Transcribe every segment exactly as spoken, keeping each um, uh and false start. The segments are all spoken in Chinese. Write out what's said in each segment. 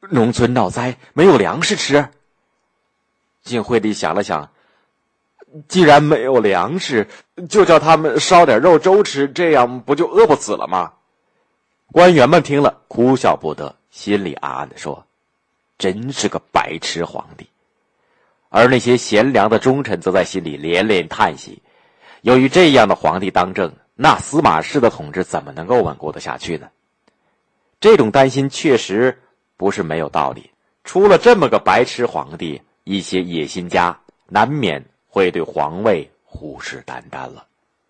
农村闹灾，没有粮食吃。晋惠帝想了想，既然没有粮食，就叫他们烧点肉粥吃，这样不就饿不死了吗？官员们听了哭笑不得，心里暗暗地说，真是个白痴皇帝。而那些贤良的忠臣则在心里连连叹息，由于这样的皇帝当政，那司马氏的统治怎么能够稳固得下去呢？这种担心确实不是没有道理，出了这么个白痴皇帝，一些野心家难免会对皇位虎视眈眈了。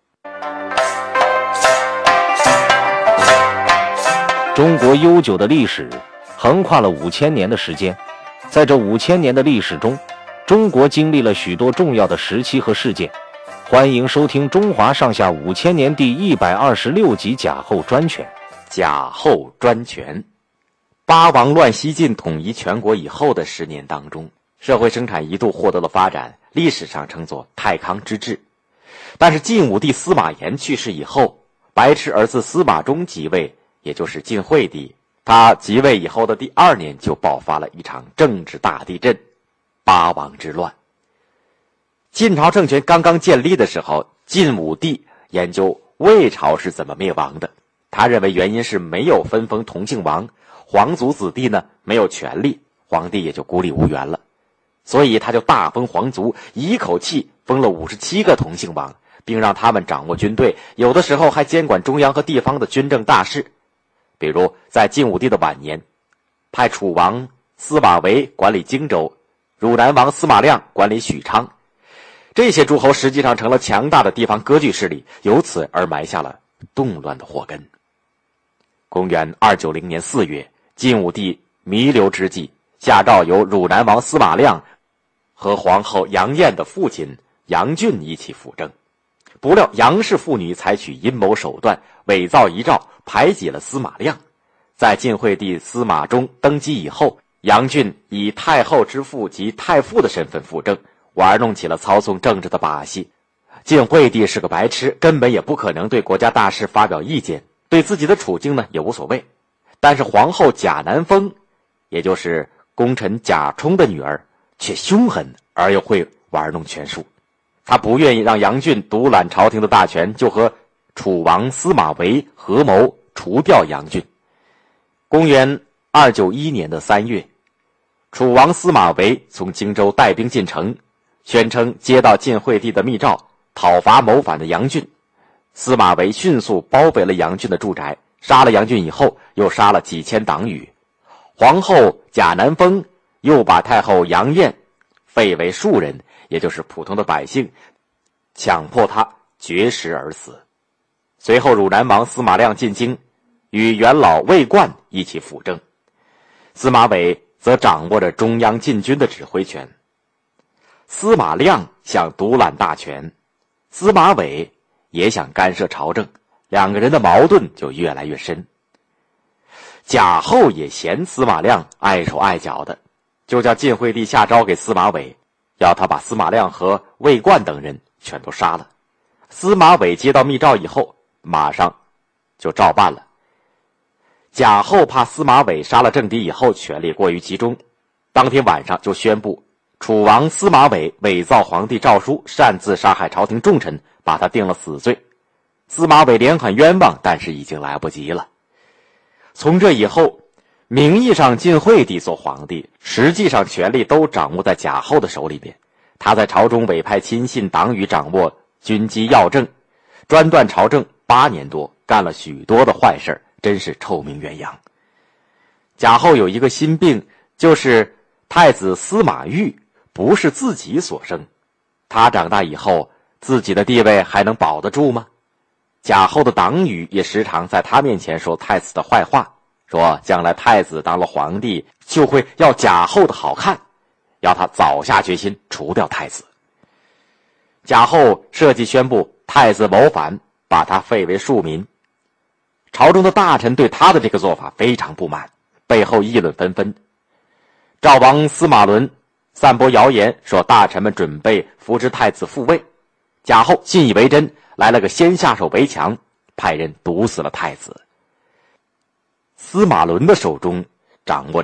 中国悠久的历史横跨了五千年的时间，在这五千年的历史中，中国经历了许多重要的时期和事件。欢迎收听《中华上下五千年》第一百二十六集甲后专权。 甲后专权。八王乱西晋统一全国以后的十年当中，社会生产一度获得了发展，历史上称作太康之治。但是晋武帝司马炎去世以后，白痴儿子司马衷即位，也就是晋惠帝。他即位以后的第二年就爆发了一场政治大地震，八王之乱。晋朝政权刚刚建立的时候，晋武帝研究魏朝是怎么灭亡的。他认为原因是没有分封同姓王，皇族子弟呢没有权利，皇帝也就孤立无援了。所以他就大封皇族，一口气封了五十七个同姓王，并让他们掌握军队，有的时候还监管中央和地方的军政大事。比如在晋武帝的晚年，派楚王司马维管理荆州，汝南王司马亮管理许昌。这些诸侯实际上成了强大的地方割据势力，由此而埋下了动乱的祸根。公元二九零年四月，晋武帝弥留之际，下诏由汝南王司马亮和皇后杨艳的父亲杨俊一起辅政。不料杨氏父女采取阴谋手段，伪造遗诏，排挤了司马亮。在晋惠帝司马衷登基以后，杨俊以太后之父及太傅的身份辅政，玩弄起了操纵政治的把戏。晋惠帝是个白痴，根本也不可能对国家大事发表意见，对自己的处境呢也无所谓。但是皇后贾南风，也就是功臣贾充的女儿，却凶狠而又会玩弄权术。他不愿意让杨俊独揽朝廷的大权，就和楚王司马维合谋除掉杨俊。公元二九一年的三月，楚王司马维从荆州带兵进城，宣称接到晋惠帝的密诏，讨伐谋反的杨俊。司马维迅速包围了杨俊的住宅，杀了杨俊以后，又杀了几千党羽。皇后贾南风又把太后杨艳废为庶人，也就是普通的百姓，强迫他绝食而死。随后汝南王司马亮进京，与元老魏冠一起辅政。司马伟则掌握着中央禁军的指挥权。司马亮想独揽大权，司马伟也想干涉朝政，两个人的矛盾就越来越深。贾后也嫌司马亮碍手碍脚的，就叫晋惠帝下诏给司马伟，要他把司马亮和魏冠等人全都杀了。司马伟接到密诏以后，马上就照办了。贾后怕司马伟杀了政敌以后权力过于集中，当天晚上就宣布楚王司马伟伪造皇帝诏书，擅自杀害朝廷重臣，把他定了死罪。司马伟连喊冤枉，但是已经来不及了。从这以后，名义上晋惠帝做皇帝，实际上权力都掌握在贾后的手里边。他在朝中委派亲信党羽掌握军机要政，专断朝政八年多，干了许多的坏事，真是臭名远扬。贾后有一个心病，就是太子司马昱不是自己所生，他长大以后自己的地位还能保得住吗？贾后的党羽也时常在他面前说太子的坏话，说将来太子当了皇帝就会要贾后的好看，要他早下决心除掉太子。贾后设计宣布太子谋反，把他废为庶民。朝中的大臣对他的这个做法非常不满，背后议论纷纷。赵王司马伦散播谣言，说大臣们准备扶植太子复位。贾后信以为真，来了个先下手为强，派人毒死了太子。司马伦的手中掌握